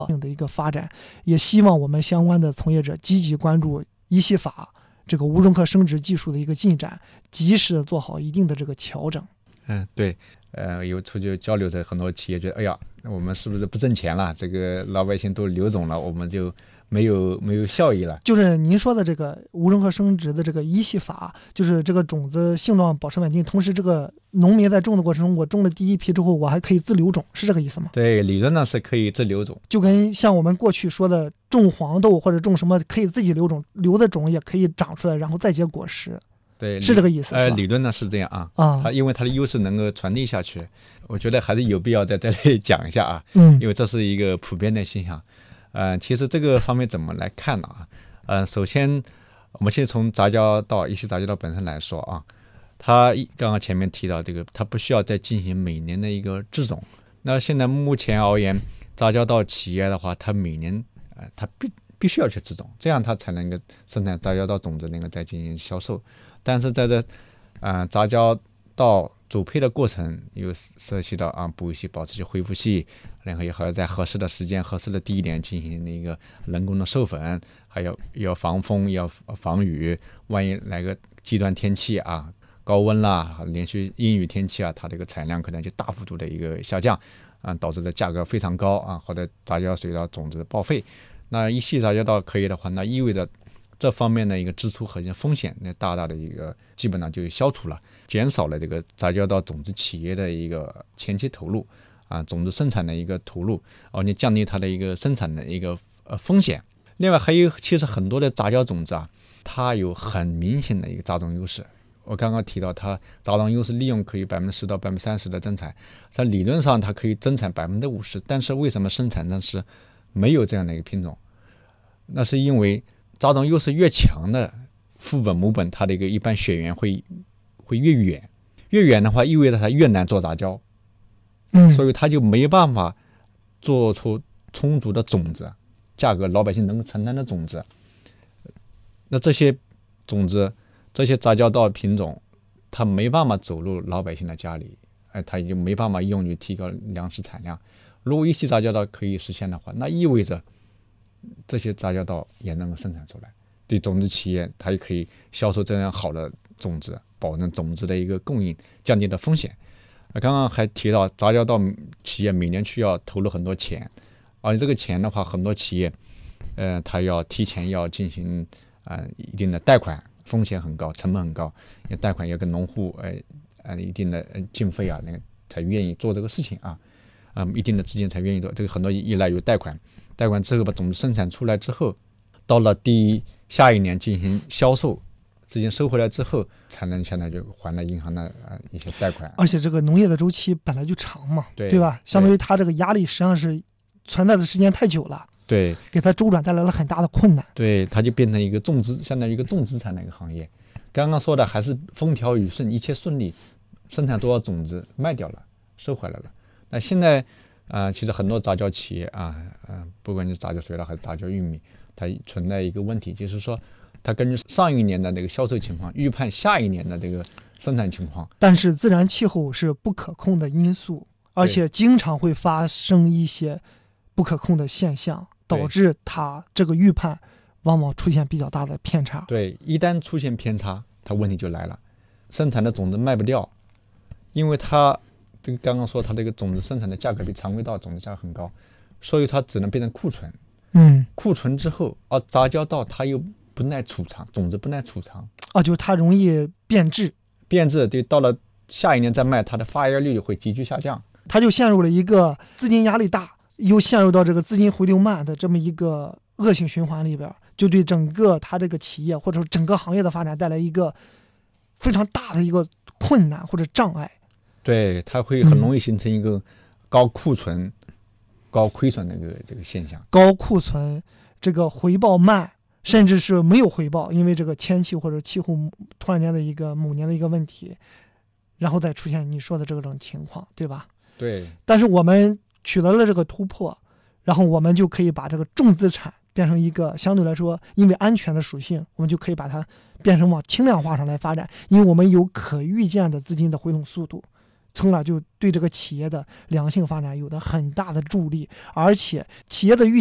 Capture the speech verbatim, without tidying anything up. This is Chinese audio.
性的一个发展，也希望我们相关的从业者积极关注一系法这个无中和生殖技术的一个进展，及时的做好一定的这个调整。 嗯，对，呃，有出去交流的很多企业觉得，哎呀，我们是不是不挣钱了？这个老百姓都留种了，我们就没有没有效益了。 就是您说的这个无中和生殖的这个一系法，就是这个种子性状保持稳定，同时这个农民在种的过程中，我种了第一批之后，我还可以自留种，是这个意思吗？ 对，理论上是可以自留种， 就跟像我们过去说的种黄豆或者种什么可以自己留种，留的种也可以长出来，然后再结果实。 对， 是这个意思。 呃，理论呢是这样啊， 啊， 它因为它的优势能够传递下去，我觉得还是有必要在这里讲一下啊， 嗯， 因为这是一个普遍的现象。呃，其实这个方面怎么来看呢？啊，呃，首先我们先从杂交稻一系杂交稻本身来说啊，它刚刚前面提到这个，它不需要再进行每年的一个制种。那现在目前而言，杂交稻企业的话，它每年呃，它必必须要去制种，这样它才能够生产杂交稻种子，能够再进行销售。但是在这呃杂交稻组配的过程，又涉及到啊补系、保持系、恢复系，然后也还要在合适的时间、合适的地点进行那个人工的授粉，还要要防风、要防雨，万一来个极端天气啊，高温啦，连续阴雨天气啊，它这个产量可能就大幅度的一个下降啊，导致的价格非常高啊，或者杂交水稻种子的报废。那一系杂交稻可以的话，那意味着这方面的一个支出和一些风险，那大大的一个基本上就消除了，减少了这个杂交稻种子企业的一个前期投入啊，种子生产的一个投入，而且降低它的一个生产的一个呃风险。另外还有，其实很多的杂交种子啊，它有很明显的一个杂种优势。我刚刚提到它杂种优势利用可以百分之十到百分之三十的增产，在理论上它可以增产百分之五十，但是为什么生产上是没有这样的一个品种？那是因为杂种优势越强的父本母本，它的一个一般血缘会会越远，越远的话意味着它越难做杂交， 嗯， 所以它就没办法做出充足的种子，价格老百姓能够承担的种子。那这些种子，这些杂交稻品种，它没办法走入老百姓的家里，哎，它就没办法用于提高粮食产量。如果一系杂交稻可以实现的话，那意味着这些杂交稻也能够生产出来，对种子企业它也可以销售这样好的种子，保证种子的一个供应，降低的风险。刚刚还提到杂交稻企业每年需要投入很多钱，而这个钱的话，很多企业呃，它要提前要进行呃一定的贷款，风险很高，成本很高，也贷款要跟农户呃呃一定的经费啊，那个才愿意做这个事情啊，嗯，一定的资金才愿意做，这个很多依赖于贷款。贷款之后把种子生产出来之后，到了第下一年进行销售，资金收回来之后，才能现在就还了银行的呃一些贷款。 而且这个农业的周期本来就长嘛， 对对吧？相当于它这个压力实际上是存在的时间太久了， 对， 给它周转带来了很大的困难。 对，它就变成一个重资，相当于一个重资产的一个行业。刚刚说的还是风调雨顺，一切顺利，生产多少种子卖掉了，收回来了。那现在啊、呃，其实很多杂交企业啊，嗯、呃，不管是杂交水稻还是杂交玉米，它存在一个问题，就是说，它根据上一年的这个销售情况，预判下一年的这个生产情况。 但是自然气候是不可控的因素，而且经常会发生一些不可控的现象，导致它这个预判往往出现比较大的偏差。 对，一旦出现偏差，它问题就来了，生产的种子卖不掉，因为它这个刚刚说它这个种子生产的价格比常规稻种子价格很高，所以它只能变成库存。 嗯， 库存之后，而杂交稻它又不耐储藏，种子不耐储藏啊，就是它容易变质， 变质，对，到了下一年再卖，它的发芽率会急剧下降， 它就陷入了一个资金压力大，又陷入到这个资金回流慢的这么一个恶性循环里边，就对整个它这个企业或者整个行业的发展带来一个非常大的一个困难或者障碍。 对，它会很容易形成一个高库存、嗯、高亏损的这个这个现象。 高库存，这个回报慢，甚至是没有回报，因为这个天气或者气候突然间的一个某年的一个问题，然后再出现你说的这种情况，对吧？ 对。 但是我们取得了这个突破，然后我们就可以把这个重资产变成一个相对来说因为安全的属性，我们就可以把它变成往轻量化上来发展，因为我们有可预见的资金的回笼速度， 从而就对这个企业的良性发展有着很大的助力，而且企业的预